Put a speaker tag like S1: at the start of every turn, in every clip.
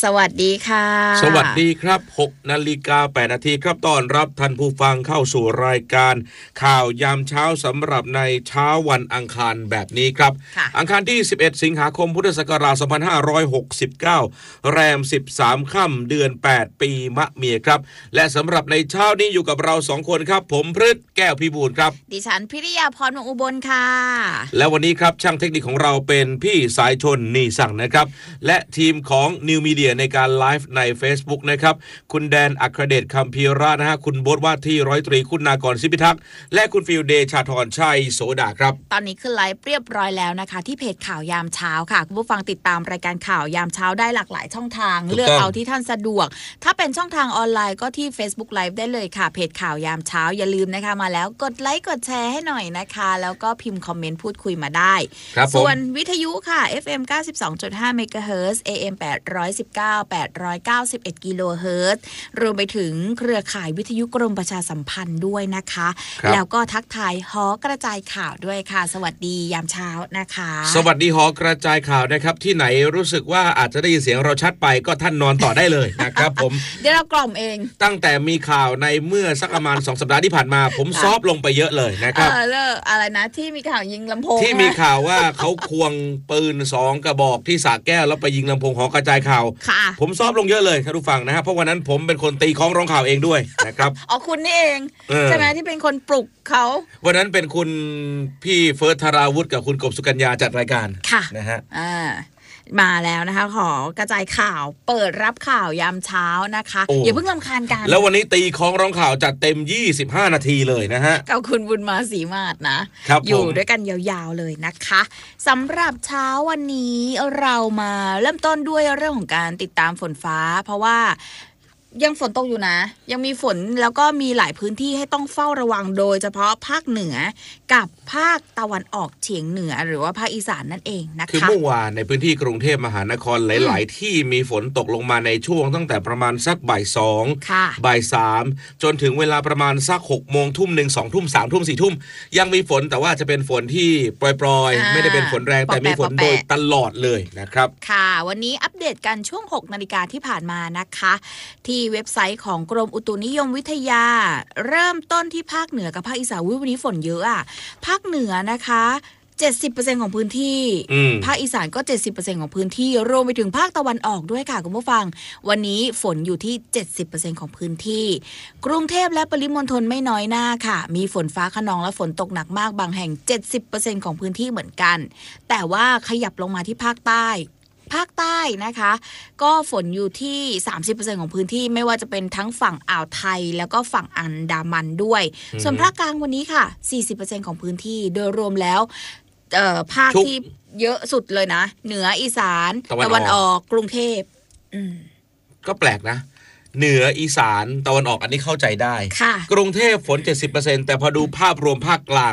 S1: สวัสดีค่ะ
S2: สวัสดีครับ 6:08 น.ครับต้อนรับท่านผู้ฟังเข้าสู่รายการข่าวยามเช้าสำหรับในเช้าวันอังคารแบบนี้ครับอังคารที่11สิงหาคมพุทธศักราช2569แรม13ค่ำเดือน8ปีมะเมียครับและสำหรับในเช้านี้อยู่กับเรา2คนครับผมพฤทธิ์แก้วพิบูลครับ
S1: ดิฉันพิริยาพรวงอุบลค่ะ
S2: และวันนี้ครับช่างเทคนิคของเราเป็นพี่สายชนนีสั่งนะครับและทีมของ New Media ในการไลฟ์ใน Facebook นะครับคุณแดนอัครเดชคำพีระนะฮะคุณโบ๊ทว่าที่ร้อยตรีคุณากรศิพิทักษ์และคุณฟิลเดชาธรชัยโสดาครับ
S1: ตอนนี้ขึ้นไลฟ์เรียบร้อยแล้วนะคะที่เพจข่าวยามเช้าค่ะคุณผู้ฟังติดตามรายการข่าวยามเช้าได้หลากหลายช่องทางเลือกเอาที่ท่านสะดวกถ้าเป็นช่องทางออนไลน์ก็ที่ Facebook Live ได้เลยค่ะเพจข่าวยามเช้าอย่าลืมนะคะมาแล้วกดไลค์กดแชร์ให้หน่อยนะคะแล้วก็พิมพ์คอมเมนต์พูดคุยมาได้ส่วนวิทยุค่ะ FM 92.5 MHz AM 819 891กิโลเฮิรตซ์รวมไปถึงเครือข่ายวิทยุกรมประชาสัมพันธ์ด้วยนะคะแล้วก็ทักทายหอกระจายข่าวด้วยค่ะสวัสดียามเช้านะคะ
S2: สวัสดีหอกระจายข่าวนะครับที่ไหนรู้สึกว่าอาจจะได้ยินเสียงเราชัดไปก็ท่านนอนต่อได้เลยนะครับผม
S1: เดี๋ยวเรากล่อมเอง
S2: ตั้งแต่มีข่าวในเมื่อสักประมาณ2สัปดาห์ที่ผ่านมาผมซอฟลงไปเยอะเลยนะครับ
S1: อะไรนะที่มีข่าวยิงลำโพง
S2: ที่มีข่าวว่าเขาควงปืน2กระบอกที่สระแก้วแล้วไปยิงลำโพงหอกระจายข่าวผมซอฟลงเยอะเลยท่านผู้ฟังนะฮะเพราะวันนั้นผมเป็นคนตีค้องร้องข่าวเองด้วยนะครับ
S1: อ๋อคุณนี่เองใช่ไหมที่เป็นคนปลุกเขา
S2: วันนั้นเป็นคุณพี่เฟิร์สธาราวุฒิกับคุณกบสุกัญญาจัดรายการนะฮะ
S1: มาแล้วนะคะขอกระจายข่าวเปิดรับข่าวยามเช้านะคะอย่าเพิ่งรำคาญกัน
S2: แล้ววันนี้ตีค้องร้องข่าวจัดเต็ม25นาทีเลยนะฮะ
S1: กับคุณบุญมาศรีมาศนะอยู่ด้วยกันยาวๆเลยนะคะสำหรับเช้าวันนี้เรามาเริ่มต้นด้วยเรื่องของการติดตามฝนฟ้าเพราะว่ายังฝนตกอยู่นะยังมีฝนแล้วก็มีหลายพื้นที่ให้ต้องเฝ้าระวังโดยเฉพาะภาคเหนือกับภาคตะวันออกเฉียงเหนือหรือว่าภาคอีสานนั่นเองนะคะ
S2: คือเมื่อวานในพื้นที่กรุงเทพมหานครหลายๆที่มีฝนตกลงมาในช่วงตั้งแต่ประมาณสักบ่าย2บ่าย3จนถึงเวลาประมาณสัก6 โมงทุ่ม1 2 ทุ่ม3 ทุ่ม4 ทุ่มยังมีฝนแต่ว่าจะเป็นฝนที่ปล่อยๆไม่ได้เป็นฝนแรงแต่มีฝนโดยตลอดเลยนะครับ
S1: ค่ะวันนี้อัปเดตกันช่วง 6 นาฬิกาที่ผ่านมานะคะที่เว็บไซต์ของกรมอุตุนิยมวิทยาเริ่มต้นที่ภาคเหนือกับภาคอีสานวันนี้ฝนเยอะอ่ะภาคเหนือนะคะ70% ของพื้นที่ภาคอีสานก็ 70% ของพื้นที่รวมไปถึงภาคตะวันออกด้วยค่ะคุณผู้ฟังวันนี้ฝนอยู่ที่ 70% ของพื้นที่กรุงเทพและปริมณฑลไม่น้อยหน้าค่ะมีฝนฟ้าคะนองและฝนตกหนักมากบางแห่ง 70% ของพื้นที่เหมือนกันแต่ว่าขยับลงมาที่ภาคใต้นะคะก็ฝนอยู่ที่ 30% ของพื้นที่ไม่ว่าจะเป็นทั้งฝั่งอ่าวไทยแล้วก็ฝั่งอันดามันด้วยส่วนภาคกลางวันนี้ค่ะ 40% ของพื้นที่โดยรวมแล้วภาคที่เยอะสุดเลยนะเหนืออีสานตะวันออกกรุงเทพ
S2: ก็แปลกนะเหนืออีสานตะวันออกอันนี้เข้าใจได้กรุงเทพฝน 70% แต่พอดูภาพรวมภาคกลาง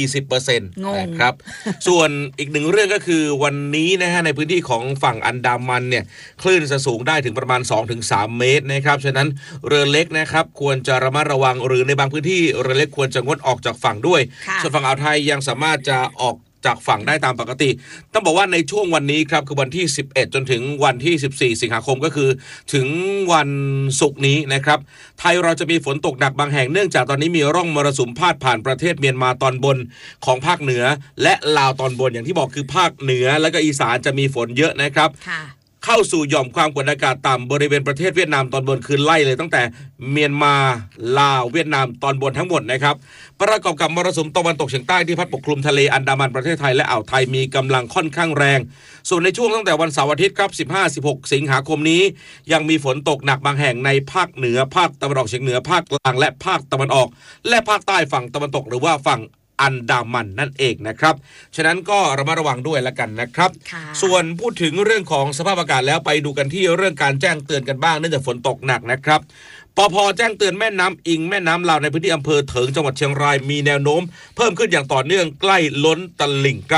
S2: 40% นะครับส่วนอีกหนึ่งเรื่องก็คือวันนี้นะฮะในพื้นที่ของฝั่งอันดามันเนี่ยคลื่นจะสูงได้ถึงประมาณ 2-3 เมตรนะครับฉะนั้นเรือเล็กนะครับควรจะระมัดระวังหรือในบางพื้นที่เรือเล็กควรจะงดออกจากฝั่งด้วยส่วนฝั่งอ่าวไทยยังสามารถจะออกจากฝั่งได้ตามปกติต้องบอกว่าในช่วงวันนี้ครับคือวันที่11จนถึงวันที่14สิงหาคมก็คือถึงวันศุกร์นี้นะครับไทยเราจะมีฝนตกหนักบางแห่งเนื่องจากตอนนี้มีร่องมรสุมพาดผ่านประเทศเมียนมาตอนบนของภาคเหนือและลาวตอนบนอย่างที่บอกคือภาคเหนือและก็อีสานจะมีฝนเยอะนะครับเข้าสู่หย่อมความกดอากาศต่ำบริเวณประเทศเวียดนามตอนบนคือไล่เลยตั้งแต่เมียนมาลาวเวียดนามตอนบนทั้งหมดนะครับประกอบกับมรสุมตะวันตกเฉียงใต้ที่พัดปกคลุมทะเลอันดามันประเทศไทยและอ่าวไทยมีกำลังค่อนข้างแรงส่วนในช่วงตั้งแต่วันเสาร์อาทิตย์ครับ15-16สิงหาคมนี้ยังมีฝนตกหนักบางแห่งในภาคเหนือภาคตะวันออกเฉียงเหนือภาคกลางและภาคตะวันออกและภาคใต้ฝั่งตะวันตกหรือว่าฝั่งอันดามันนั่นเองนะครับฉะนั้นก็ระมัดระวังด้วยละกันนะครับส่วนพูดถึงเรื่องของสภาพอากาศแล้วไปดูกันที่เรื่องการแจ้งเตือนกันบ้างเนื่องจากฝนตกหนักนะครับปภ.แจ้งเตือนแม่น้ำอิงแม่น้ำลาวในพื้นที่อำเภอเถิงจังหวัดเชียงรายมีแนวโน้มเพิ่มขึ้นอย่างต่อเนื่องใกล้ล้นตลิ่งครับ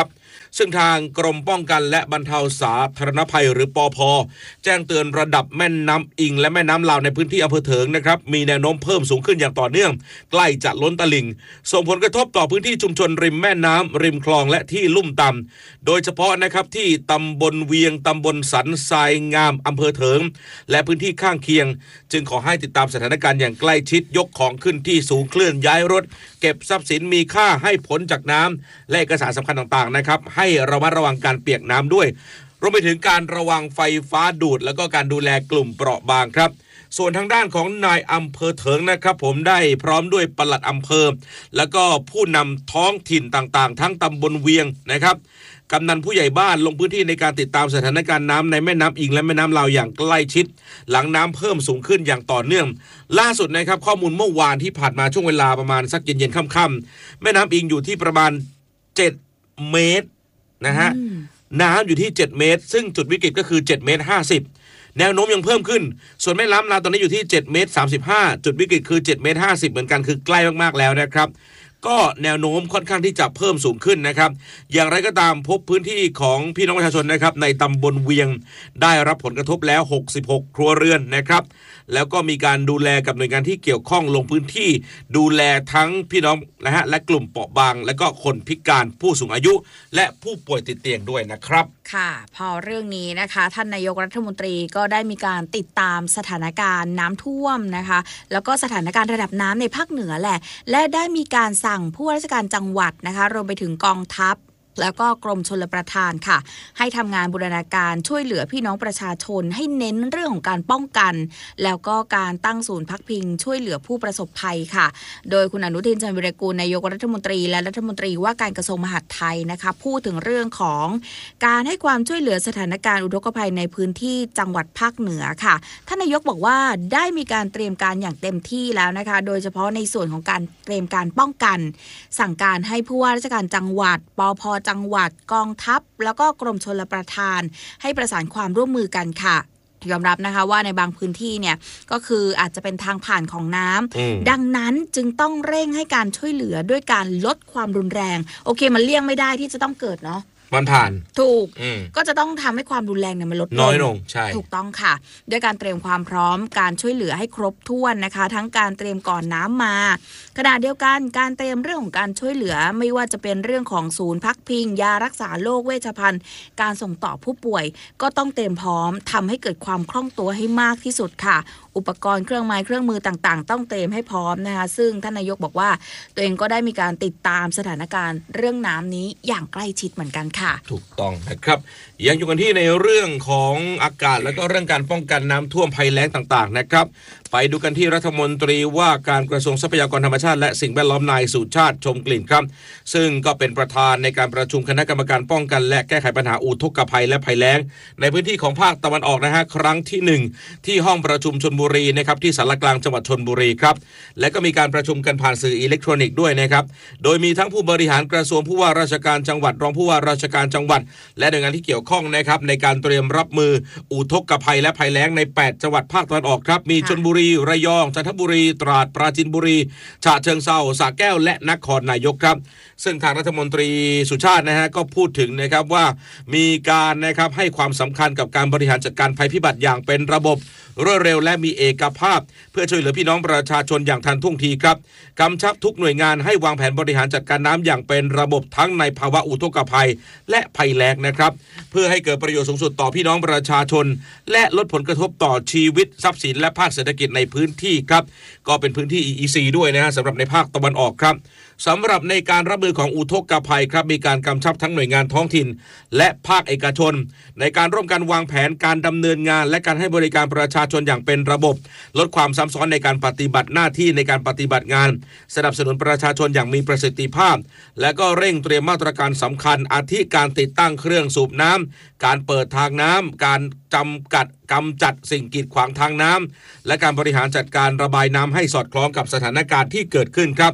S2: ซึ่งทางกรมป้องกันและบรรเทาสาธารณภัยหรือปภ.แจ้งเตือนระดับแม่น้ำอิงและแม่น้ำลาวในพื้นที่อำเภอเถิงนะครับมีแนวโน้มเพิ่มสูงขึ้นอย่างต่อเนื่องใกล้จะล้นตลิ่งส่งผลกระทบต่อพื้นที่ชุมชนริมแม่น้ำริมคลองและที่ลุ่มต่ำโดยเฉพาะนะครับที่ตำบลเวียงตำบลสันทรายงามอำเภอเถิงและพื้นที่ข้างเคียงจึงขอให้ติดตามสถานการณ์อย่างใกล้ชิดยกของขึ้นที่สูงเคลื่อนย้ายรถเก็บทรัพย์สินมีค่าให้พ้นจากน้ำและเอกสารสำคัญต่างๆนะครับให้ระมัดระวังการเปียกน้ำด้วยรวมไปถึงการระวังไฟฟ้าดูดแล้วก็การดูแลกลุ่มเปราะบางครับส่วนทางด้านของนายอำเภอเถิงนะครับผมได้พร้อมด้วยปลัดอำเภอแล้วก็ผู้นำท้องถิ่นต่างๆทั้งตำบลเวียงนะครับกำนันผู้ใหญ่บ้านลงพื้นที่ในการติดตามสถานการณ์น้ำในแม่น้ำอิงและแม่น้ำลาวอย่างใกล้ชิดหลังน้ำเพิ่มสูงขึ้นอย่างต่อเนื่องล่าสุดนะครับข้อมูลเมื่อวานที่ผ่านมาช่วงเวลาประมาณสักเย็นๆค่ำๆแม่น้ำอิงอยู่ที่ประมาณ7 เมตรนะฮะน้ำอยู่ที่7 เมตรซึ่งจุดวิกฤตก็คือ7 เมตร 50แนวโน้มยังเพิ่มขึ้นส่วนแม่น้ำลาวตอนนี้อยู่ที่7 เมตร 35จุดวิกฤตคือ7 เมตร 50เหมือนกันคือใกล้มากๆแล้วนะครับก็แนวโน้มค่อนข้างที่จะเพิ่มสูงขึ้นนะครับอย่างไรก็ตามพบพื้นที่ของพี่น้องประชาชนนะครับในตำบลเวียงได้รับผลกระทบแล้ว66ครัวเรือนนะครับแล้วก็มีการดูแลกับหน่วยงานที่เกี่ยวข้องลงพื้นที่ดูแลทั้งพี่น้องนะฮะและกลุ่มเปราะบางและก็คนพิการผู้สูงอายุและผู้ป่วยติดเตียงด้วยนะครับ
S1: ค่ะพอเรื่องนี้นะคะท่านนายกรัฐมนตรีก็ได้มีการติดตามสถานการณ์น้ำท่วมนะคะแล้วก็สถานการณ์ระดับน้ำในภาคเหนือแหละและได้มีการสั่งผู้ว่าราชการจังหวัดนะคะรวมไปถึงกองทัพแล้วก็กรมชลประทานค่ะให้ทำงานบูรณาการช่วยเหลือพี่น้องประชาชนให้เน้นเรื่องของการป้องกันแล้วก็การตั้งศูนย์พักพิงช่วยเหลือผู้ประสบภัยค่ะโดยคุณอนุทินชาญวิรากูลนายกรัฐมนตรีและรัฐมนตรีว่าการกระทรวงมหาดไทยนะคะพูดถึงเรื่องของการให้ความช่วยเหลือสถานการณ์อุทกภัยในพื้นที่จังหวัดภาคเหนือค่ะท่านนายกบอกว่าได้มีการเตรียมการอย่างเต็มที่แล้วนะคะโดยเฉพาะในส่วนของการเตรียมการป้องกันสั่งการให้ผู้ว่าราชการจังหวัดปภ.จังหวัดกองทัพแล้วก็กรมชลประทานให้ประสานความร่วมมือกันค่ะยอมรับนะคะว่าในบางพื้นที่เนี่ยก็คืออาจจะเป็นทางผ่านของน้ำดังนั้นจึงต้องเร่งให้การช่วยเหลือด้วยการลดความรุนแรงโอเคมันเลี่ยงไม่ได้ที่จะต้องเกิดเนาะ
S2: มันผ่าน
S1: ถูกก็จะต้องทำให้ความรุนแรงเนี่ยมันลด
S2: น้อยลงใช่
S1: ถูกต้องค่ะด้วยการเตรียมความพร้อมการช่วยเหลือให้ครบถ้วนนะคะทั้งการเตรียมก่อนน้ำมาขณะเดียวกันการเตรียมเรื่องของการช่วยเหลือไม่ว่าจะเป็นเรื่องของศูนย์พักพิงยารักษาโรคเวชภัณฑ์การส่งต่อผู้ป่วยก็ต้องเตรียมพร้อมทำให้เกิดความคล่องตัวให้มากที่สุดค่ะอุปกรณ์เครื่องไม้เครื่องมือต่างๆต้องเตรียมให้พร้อมนะคะซึ่งท่านนายกบอกว่าตัวเองก็ได้มีการติดตามสถานการณ์เรื่องน้ำนี้อย่างใกล้ชิดเหมือนกันค่ะ
S2: ถูกต้องนะครับยังอยู่กันที่ในเรื่องของอากาศแล้วก็เรื่องการป้องกันน้ำท่วมภัยแล้งต่างๆนะครับไปดูกันที่รัฐมนตรีว่าการกระทรวงทรัพยากรธรรมชาติและสิ่งแวดล้อมนายสุชาติชมกลิ่นครับซึ่งก็เป็นประธานในการประชุมคณะกรรมการป้องกันและแก้ไขปัญหาอุทกภัยและภัยแล้งในพื้นที่ของภาคตะวันออกนะฮะครั้งที่1ที่ห้องประชุมชลบุรีนะครับที่ศาลากลางจังหวัดชลบุรีครับและก็มีการประชุมกันผ่านสื่ออิเล็กทรอนิกส์ด้วยนะครับโดยมีทั้งผู้บริหารกระทรวงผู้ว่าราชการจังหวัดรองผู้ว่าราชการจังหวัดและหน่วยงานที่เกี่ยวข้องนะครับในการเตรียมรับมืออุทกภัยและภัยแล้งใน8จังหวัดภาคตะวันออกครับมีชลบุรีระยองจันทบุรีตราดปราจีนบุรีฉะเชิงเทราสระแก้วและนครนายกครับซึ่งทางรัฐมนตรีสุชาตินะฮะก็พูดถึงนะครับว่ามีการนะครับให้ความสำคัญกับการบริหารจัดการภัยพิบัติอย่างเป็นระบบรวดเร็วและมีเอกภาพเพื่อช่วยเหลือพี่น้องประชาชนอย่างทันท่วงทีครับกำชับทุกหน่วยงานให้วางแผนบริหารจัดการน้ำอย่างเป็นระบบทั้งในภาวะอุทกภัยและภัยแล้งนะครับเพื่อให้เกิดประโยชน์สูงสุดต่อพี่น้องประชาชนและลดผลกระทบต่อชีวิตทรัพย์สินและภาคเศรษฐกิจในพื้นที่ครับก็เป็นพื้นที่ EEC ด้วยนะฮะสำหรับในภาคตะวันออกครับสำหรับในการรับมือของอุทกภัยครับมีการกำชับทั้งหน่วยงานท้องถิ่นและภาคเอกชนในการร่วมกันวางแผนการดำเนินงานและการให้บริการประชาชนอย่างเป็นระบบลดความซ้ำซ้อนในการปฏิบัติหน้าที่ในการปฏิบัติงานสนับสนุนประชาชนอย่างมีประสิทธิภาพและก็เร่งเตรียมมาตรการสำคัญอาทิการติดตั้งเครื่องสูบน้ำการเปิดทางน้ำการกำจัดสิ่งกีดขวางทางน้ำและการบริหารจัดการระบายน้ำให้สอดคล้องกับสถานการณ์ที่เกิดขึ้นครับ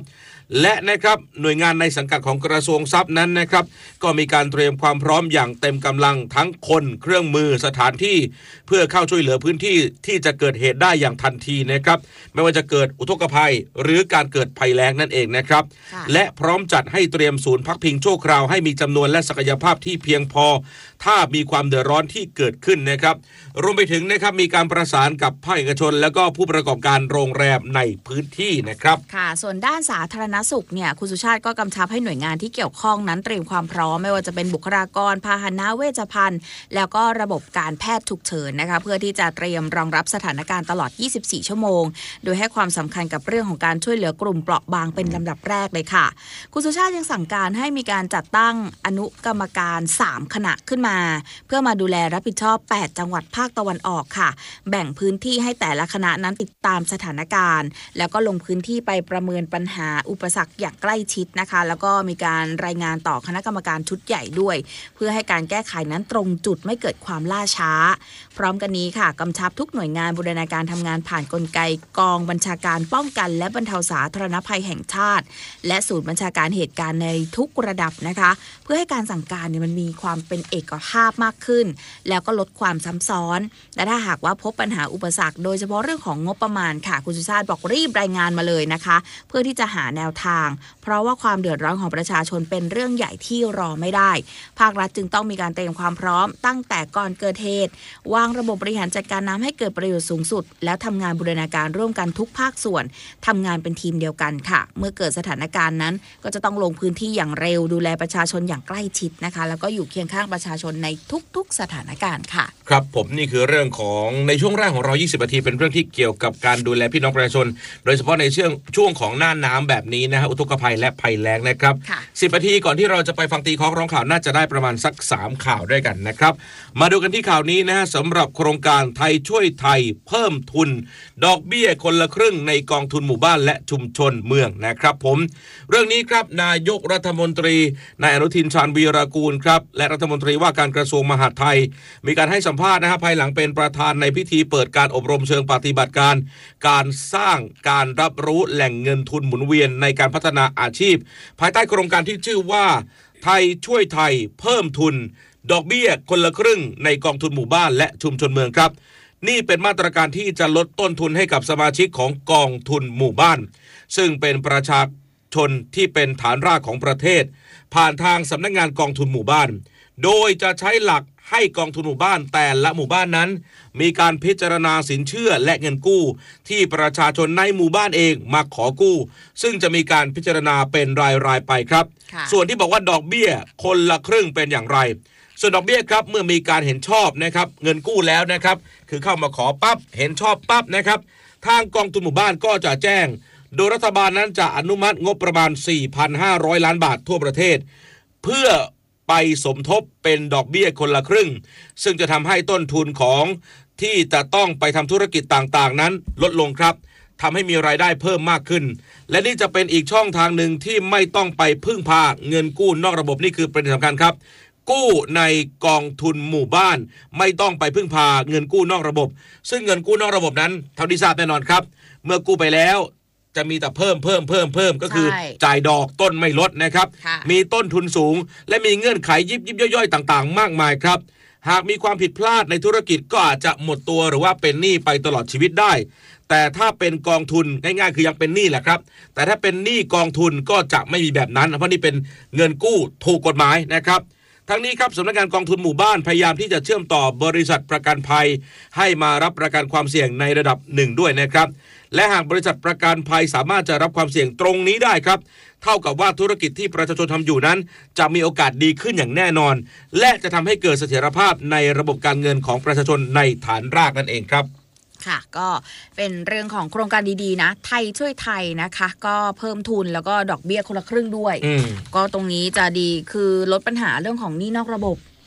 S2: และนะครับหน่วยงานในสังกัดของกระทรวงทรัพย์นั้นนะครับก็มีการเตรียมความพร้อมอย่างเต็มกำลังทั้งคนเครื่องมือสถานที่เพื่อเข้าช่วยเหลือพื้นที่ที่จะเกิดเหตุได้อย่างทันทีนะครับไม่ว่าจะเกิดอุทกภัยหรือการเกิดภัยแล้งนั่นเองนะครับและพร้อมจัดให้เตรียมศูนย์พักพิงชั่วคราวให้มีจำนวนและศักยภาพที่เพียงพอถ้ามีความเดือดร้อนที่เกิดขึ้นนะครับรวมไปถึงนะครับมีการประสานกับภาคเอกชนและก็ผู้ประกอบการโรงแรมในพื้นที่นะครับ
S1: ค่ะส่วนด้านสาธารณสุขเนี่ยคุณสุชาติก็กำชับให้หน่วยงานที่เกี่ยวข้องนั้นเตรียมความพร้อมไม่ว่าจะเป็นบุคลากรพาหนะเวชภัณฑ์แล้วก็ระบบการแพทย์ฉุกเฉินนะคะเพื่อที่จะเตรียมรองรับสถานการณ์ตลอด24ชั่วโมงโดยให้ความสำคัญกับเรื่องของการช่วยเหลือกลุ่มเปราะบางเป็นลำดับแรกเลยค่ะคุณสุชาติยังสั่งการให้มีการจัดตั้งอนุกรรมการ3คณะขึ้นมาเพื่อมาดูแลรับผิดชอบ8จังหวัดภาคตะวันออกค่ะแบ่งพื้นที่ให้แต่ละคณะนั้นติดตามสถานการณ์แล้วก็ลงพื้นที่ไปประเมินปัญหาอุปสรรคอย่างใกล้ชิดนะคะแล้วก็มีการรายงานต่อคณะกรรมการชุดใหญ่ด้วยเพื่อให้การแก้ไขนั้นตรงจุดไม่เกิดความล่าช้าพร้อมกันนี้ค่ะกำชับทุกหน่วยงานบูรณาการทำงานผ่านกลไกกองบัญชาการป้องกันและบรรเทาสาธารณภัยแห่งชาติและศูนย์บัญชาการเหตุการณ์ในทุกระดับนะคะเพื่อให้การสั่งการเนี่ยมันมีความเป็นเอกภาพมากขึ้นแล้วก็ลดความซ้ำซ้อนและถ้าหากว่าพบปัญหาอุปสรรคโดยเฉพาะเรื่องของงบประมาณค่ะคุณสุชาติบอกรีบรายงานมาเลยนะคะเพื่อที่จะหาแนวทางเพราะว่าความเดือดร้อนของประชาชนเป็นเรื่องใหญ่ที่รอไม่ได้ภาครัฐจึงต้องมีการเตรียมความพร้อมตั้งแต่ก่อนเกิดเหตุวางระบบบริหารจัดการน้ำให้เกิดประโยชน์สูงสุดแล้วทำงานบูรณาการร่วมกันทุกภาคส่วนทำงานเป็นทีมเดียวกันค่ะเมื่อเกิดสถานการณ์นั้นก็จะต้องลงพื้นที่อย่างเร็วดูแลประชาชนอย่างใกล้ชิดนะคะแล้วก็อยู่เคียงข้างประชาชนในทุกๆสถานการณ์ค่ะ
S2: ครับผมนี่คือเรื่องของในช่วงแรกของเรา20นาทีเป็นเรื่องที่เกี่ยวกับการดูแลพี่น้องประชาชนโดยเฉพาะในช่วงของหน้าน้ำแบบนี้นะฮะอุทกภัยและภัยแล้งนะครับ10นาทีก่อนที่เราจะไปฟังตีคล้องร้องข่าวน่าจะได้ประมาณสัก3ข่าวด้วยกันนะครับมาดูกันที่ข่าวนี้นะฮะสำหรับโครงการไทยช่วยไทยเพิ่มทุนดอกเบี้ยคนละครึ่งในกองทุนหมู่บ้านและชุมชนเมืองนะครับผมเรื่องนี้ครับนายกรัฐมนตรีนายอนุทินชาญวีรกูลครับและรัฐมนตรีว่าการกระทรวงมหาดไทยมีการให้สัมภาษณ์นะฮะภายหลังเป็นประธานในพิธีเปิดการอบรมเชิงปฏิบัติการสร้างการรับรู้แหล่งเงินทุนหมุนเวียนในการพัฒนาอาชีพภายใต้โครงการที่ชื่อว่าไทยช่วยไทยเพิ่มทุนดอกเบี้ยคนละครึ่งในกองทุนหมู่บ้านและชุมชนเมืองครับนี่เป็นมาตรการที่จะลดต้นทุนให้กับสมาชิกของกองทุนหมู่บ้านซึ่งเป็นประชาชนที่เป็นฐานรากของประเทศผ่านทางสำนักงานกองทุนหมู่บ้านโดยจะใช้หลักให้กองทุนหมู่บ้านแต่ละหมู่บ้านนั้นมีการพิจารณาสินเชื่อและเงินกู้ที่ประชาชนในหมู่บ้านเองมาขอกู้ซึ่งจะมีการพิจารณาเป็นรายไปครับส่วนที่บอกว่าดอกเบี้ยคนละครึ่งเป็นอย่างไรส่วนดอกเบี้ยครับเมื่อมีการเห็นชอบนะครับเงินกู้แล้วนะครับคือเข้ามาขอปั๊บเห็นชอบปั๊บนะครับทางกองทุนหมู่บ้านก็จะแจ้งโดยรัฐบาลนั้นจะอนุมัติงบประมาณ 4,500 ล้านบาททั่วประเทศเพื่อไปสมทบเป็นดอกเบี้ยคนละครึ่งซึ่งจะทำให้ต้นทุนของที่จะต้องไปทำธุรกิจต่างๆนั้นลดลงครับทำให้มีรายได้เพิ่มมากขึ้นและนี่จะเป็นอีกช่องทางหนึ่งที่ไม่ต้องไปพึ่งพาเงินกู้นอกระบบนี่คือประเด็นสำคัญครับกู้ในกองทุนหมู่บ้านไม่ต้องไปพึ่งพาเงินกู้นอกระบบซึ่งเงินกู้นอกระบบนั้นเท่าที่ทราบแน่นอนครับเมื่อกู้ไปแล้วจะมีแต่เพิ่มก็คือจ่ายดอกต้นไม่ลดนะครับมีต้นทุนสูงและมีเงื่อนไขยิบย่อยๆต่างๆมากมายครับหากมีความผิดพลาดในธุรกิจก็อาจจะหมดตัวหรือว่าเป็นหนี้ไปตลอดชีวิตได้แต่ถ้าเป็นกองทุนง่ายๆคือยังเป็นหนี้แหละครับแต่ถ้าเป็นหนี้กองทุนก็จะไม่มีแบบนั้นเพราะนี่เป็นเงินกู้ถูกกฎหมายนะครับทั้งนี้ครับสำนักงานกองทุนหมู่บ้านพยายามที่จะเชื่อมต่อบริษัทประกันภัยให้มารับประกันความเสี่ยงในระดับ1ด้วยนะครับและหากบริษัทประกันภัยสามารถจะรับความเสี่ยงตรงนี้ได้ครับเท่ากับว่าธุรกิจที่ประชาชนทำอยู่นั้นจะมีโอกาสดีขึ้นอย่างแน่นอนและจะทำให้เกิดเสถียรภาพในระบบการเงินของประชาชนในฐานรากนั่นเองครับ
S1: ค่ะก็เป็นเรื่องของโครงการดีๆนะไทยช่วยไทยนะคะก็เพิ่มทุนแล้วก็ดอกเบี้ยคนละครึ่งด้วยก็ตรงนี้จะดีคือลดปัญหาเรื่องของหนี้นอกระบบ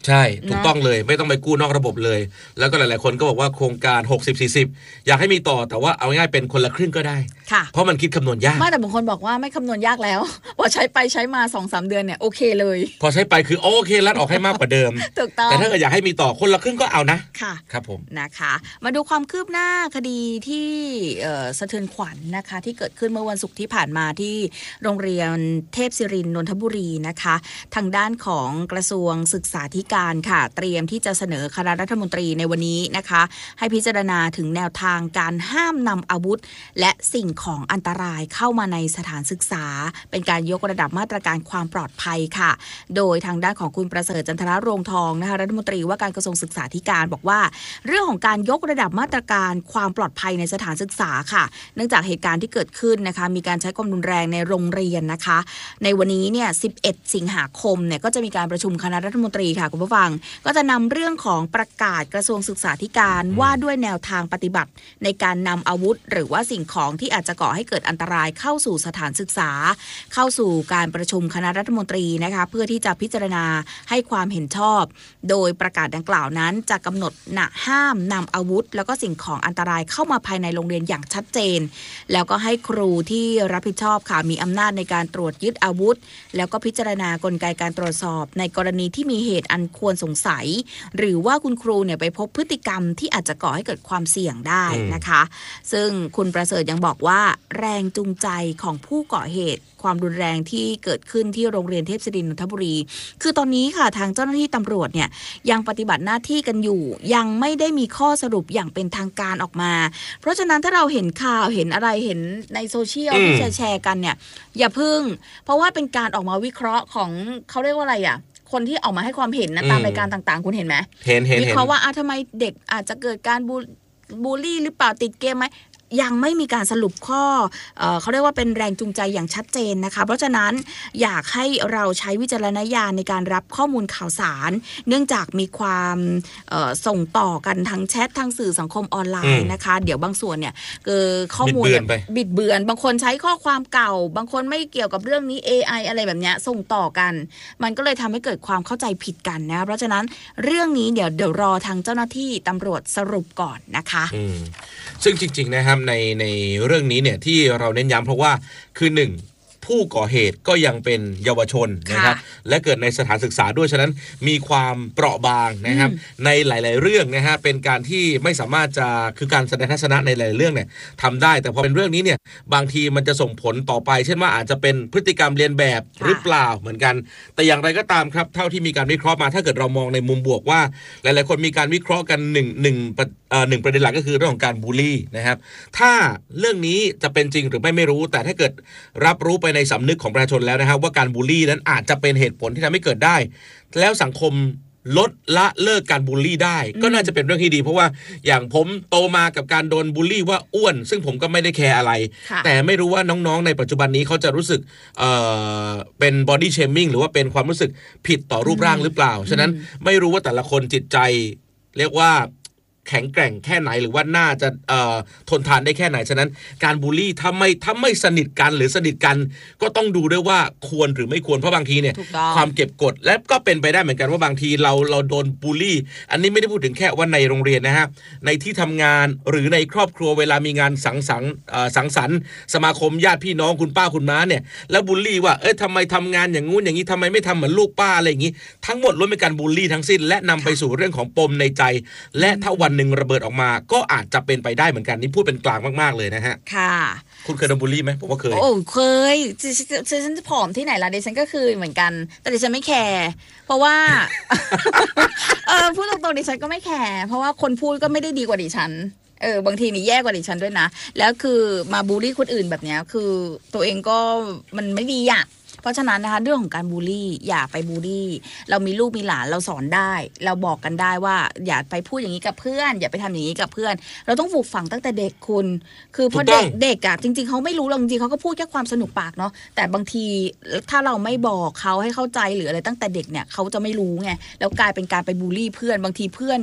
S2: ใช่ถูกต้องเลยไม่ต้องไปกู้นอกระบบเลยแล้วก็หลายๆคนก็บอกว่าโครงการ60-40อยากให้มีต่อแต่ว่าเอาง่ายเป็นคนละครึ่งก็ได้เพราะมันคิดคำนวณยาก
S1: ไม่แต่บางคนบอกว่าไม่คำนวณยากแล้วพอใช้ไปใช้มา 2-3 เดือนเนี่ยโอเคเลย
S2: พอใช้ไปคือโอเครัฐออกให้มากกว่าเดิม
S1: ถูกต้อง
S2: แต่ถ้าเกิดอยากให้มีต่อคนละครึ่งก็เอานะ
S1: ค่ะ
S2: ครับผม
S1: นะคะมาดูความคืบหน้าคดีที่สะเทือนขวัญนะคะที่เกิดขึ้นเมื่อวันศุกร์ที่ผ่านมาที่โรงเรียนเทพศิรินทร์นนทบุรีนะคะทางด้านของกระทรวงศึกษาธิการค่ะเตรียมที่จะเสนอคณะรัฐมนตรีในวันนี้นะคะให้พิจารณาถึงแนวทางการห้ามนำอาวุธและสิ่งของอันตรายเข้ามาในสถานศึกษาเป็นการยกระดับมาตรการความปลอดภัยค่ะโดยทางด้านของคุณประเสริฐจันทรโรงทองนะคะรัฐมนตรีว่าการกระทรวงศึกษาธิการบอกว่าเรื่องของการยกระดับมาตรการความปลอดภัยในสถานศึกษาค่ะเนื่องจากเหตุการณ์ที่เกิดขึ้นนะคะมีการใช้ความรุนแรงในโรงเรียนนะคะในวันนี้เนี่ย11 สิงหาคมเนี่ยก็จะมีการประชุมคณะรัฐมนตรีค่ะคุณผู้ฟังก็จะนำเรื่องของประกาศกระทรวงศึกษาธิการว่าด้วยแนวทางปฏิบัติในการนำอาวุธหรือว่าสิ่งของที่อาจจะก่อให้เกิดอันตรายเข้าสู่สถานศึกษาเข้าสู่การประชุมคณะรัฐมนตรีนะคะเพื่อที่จะพิจารณาให้ความเห็นชอบโดยประกาศดังกล่าวนั้นจะกำหนดห้ามนำอาวุธแล้วก็สิ่งของอันตรายเข้ามาภายในโรงเรียนอย่างชัดเจนแล้วก็ให้ครูที่รับผิดชอบค่ะมีอำนาจในการตรวจยึดอาวุธแล้วก็พิจารณากลไกการตรวจสอบในกรณีที่มีเหตุอันควรสงสัยหรือว่าคุณครูเนี่ยไปพบพฤติกรรมที่อาจจะก่อให้เกิดความเสี่ยงได้นะคะซึ่งคุณประเสริฐยังบอกว่าแรงจูงใจของผู้ก่อเหตุความรุนแรงที่เกิดขึ้นที่โรงเรียนเทพศิรินทร์นนทบุรีคือตอนนี้ค่ะทางเจ้าหน้าที่ตำรวจเนี่ยยังปฏิบัติหน้าที่กันอยู่ยังไม่ได้มีข้อสรุปอย่างเป็นทางการออกมาเพราะฉะนั้นถ้าเราเห็นข่าวเห็นอะไรเห็นในโซเชียลที่แชร์กันเนี่ยอย่าพึ่งเพราะว่าเป็นการออกมาวิเคราะห์ของเขาเรียกว่าอะไรอ่ะคนที่ออกมาให้ความเห็นนะตามรายการต่างๆคุณเห็นไหม
S2: เห็น
S1: วิเคราะห์ว่าทำไมเด็กอาจจะเกิดการบูลลี่หรือเปล่าติดเกมไหมยังไม่มีการสรุปข้อเขาเรียกว่าเป็นแรงจูงใจอย่างชัดเจนนะคะเพราะฉะนั้นอยากให้เราใช้วิจารณญาณในการรับข้อมูลข่าวสารเนื่องจากมีความส่งต่อกันทางแชททางสื่อสังคมออนไลน์นะคะเดี๋ยวบางส่วนเนี่ยข้อมูลบิดเบือนบางคนใช้ข้อความเก่าบางคนไม่เกี่ยวกับเรื่องนี้ AI อะไรแบบนี้ส่งต่อกันมันก็เลยทำให้เกิดความเข้าใจผิดกันนะเพราะฉะนั้นเรื่องนี้เดี๋ยวรอทางเจ้าหน้าที่ตำรวจสรุปก่อนนะคะ
S2: ซึ่งจริงๆนะครับในเรื่องนี้เนี่ยที่เราเน้นย้ำเพราะว่าคือ1ผู้ก่อเหตุก็ยังเป็นเยาวชนนะครับและเกิดในสถานศึกษาด้วยฉะนั้นมีความเปราะบางนะครับในหลายๆเรื่องนะฮะเป็นการที่ไม่สามารถจะคือการแสดงทัศนะในหลายๆเรื่องเนี่ยทำได้แต่พอเป็นเรื่องนี้เนี่ยบางทีมันจะส่งผลต่อไปเช่นว่าอาจจะเป็นพฤติกรรมเลียนแบบหรือเปล่าเหมือนกันแต่อย่างไรก็ตามครับเท่าที่มีการวิเคราะห์มาถ้าเกิดเรามองในมุมบวกว่าหลายๆคนมีการวิเคราะห์กันหนึ่งประเด็นหลักก็คือเรื่องของการบูลลี่นะครับถ้าเรื่องนี้จะเป็นจริงหรือไม่รู้แต่ถ้าเกิดรับรู้ไปในสำนึกของประชาชนแล้วนะครับว่าการบูลลี่นั้นอาจจะเป็นเหตุผลที่ทำให้เกิดได้แล้วสังคมลดละเลิกการบูลลี่ได้ก็น่าจะเป็นเรื่องที่ดีเพราะว่าอย่างผมโตมากับการโดนบูลลี่ว่าอ้วนซึ่งผมก็ไม่ได้แคร์อะไรแต่ไม่รู้ว่าน้องๆในปัจจุบันนี้เขาจะรู้สึกเป็นบอดี้เชมิ่งหรือว่าเป็นความรู้สึกผิดต่อรูปร่างหรือเปล่าฉะนั้นไม่รู้ว่าแต่ละคนจิตใจเรียกว่าแข็งแกร่งแค่ไหนหรือว่าน่าจะทนทานได้แค่ไหนฉะนั้นการบูลลี่ถ้าไม่สนิทกันหรือสนิทกันก็ต้องดูด้วยว่าควรหรือไม่ควรเพราะบางทีเนี่ยความเก็บกดและก็เป็นไปได้เหมือนกันว่าบางทีเราโดนบูลลี่อันนี้ไม่ได้พูดถึงแค่ว่าในโรงเรียนนะฮะในที่ทำงานหรือในครอบครัวเวลามีงานสังสรรค์สมาคมญาติพี่น้องคุณป้าคุณม้าเนี่ยแล้วบูลลี่ว่าทำไมทำงานอย่างงู้นอย่างนี้ทำไมไม่ทำเหมือนลูกป้าอะไรอย่างนี้ทั้งหมดล้วนเป็นการบูลลี่ทั้งสิ้นและนำไปสู่เรื่องของปมในใจและถ้าวันหนึ่งระเบิดออกมาก็อาจจะเป็นไปได้เหมือนกันนี่พูดเป็นกลางมากๆเลยนะฮะ
S1: ค่ะ
S2: คุณเคยโดนบูลลี่ไหมผมว่าเคย
S1: เคยฉันจะผอมที่ไหนล่ะดิฉันก็คือเหมือนกันแต่ดิฉันไม่แคร์เพราะว่าพูดตรงๆดิฉันก็ไม่แคร์เพราะว่าคนพูดก็ไม่ได้ดีกว่าดิฉันบางทีนี่แย่กว่าดิฉันด้วยนะแล้วคือมาบูลลี่คนอื่นแบบนี้คือตัวเองก็มันไม่ดีอ่ะเพราะฉะนั้นนะคะเรื่องของการบูลลี่อย่าไปบูลลี่เรามีลูกมีหลานเราสอนได้เราบอกกันได้ว่าอย่าไปพูดอย่างนี้กับเพื่อนอย่าไปทำอย่างนี้กับเพื่อนเราต้องปลูกฝังตั้งแต่เด็กคุณคือเพราะเด็กอ่ะจริงๆเขาไม่รู้หรอกจริงๆเขาก็พูดแค่ความสนุกปากเนาะแต่บางทีถ้าเราไม่บอกเขาให้เข้าใจหรืออะไรตั้งแต่เด็กเนี่ยเขาจะไม่รู้ไงแล้วกลายเป็นการไปบูลลี่เพื่อนบางทีเพื่อนเนี่ย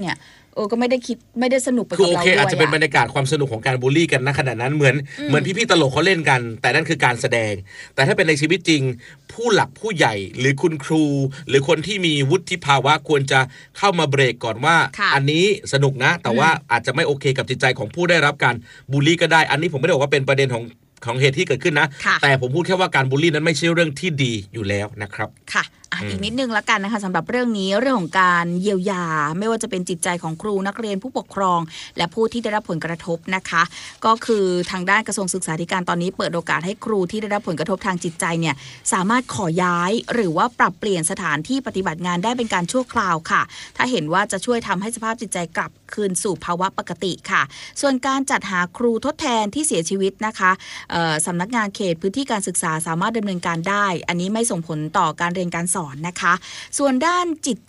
S1: ก็ไม่ได้คิดไม่ได้สนุกไปกับเราด้วย
S2: คือโอเคอาจจะเป็นบรรยากาศความสนุกของการบูลลี่กันณขณะนั้นเหมือนพี่ๆตลกเขาเล่นกันแต่นั่นคือการแสดงแต่ถ้าเป็นในชีวิตจริงผู้หลักผู้ใหญ่หรือคุณครูหรือคนที่มีวุฒิภาวะควรจะเข้ามาเบรกก่อนว่าอันนี้สนุกนะแต่ว่าอาจจะไม่โอเคกับจิตใจของผู้ได้รับการบูลลี่ก็ได้อันนี้ผมไม่ได้บอกว่าเป็นประเด็นของเหตุที่เกิดขึ้นนะแต่ผมพูดแค่ว่าการบูลลี่นั้นไม่ใช่เรื่องที่ดีอยู่แล้วนะครับ
S1: ค่ะอีกนิดนึงละกันนะคะสำหรับเรื่องนี้เรื่องของการเยียวยาไม่ว่าจะเป็นจิตใจของครูนักเรียนผู้ปกครองและผู้ที่ได้รับผลกระทบนะคะก็คือทางด้านกระทรวงศึกษาธิการตอนนี้เปิดโอกาสให้ครูที่ได้รับผลกระทบทางจิตใจเนี่ยสามารถขอย้ายหรือว่าปรับเปลี่ยนสถานที่ปฏิบัติงานได้เป็นการชั่วคราวค่ะถ้าเห็นว่าจะช่วยทำให้สภาพจิตใจกลับคืนสู่ภาวะปกติค่ะส่วนการจัดหาครูทดแทนที่เสียชีวิตนะคะสำนักงานเขตพื้นที่การศึกษาสามารถดำเนินการได้อันนี้ไม่ส่งผลต่อการเรียนการสอนนะคะส่วนด้านจิต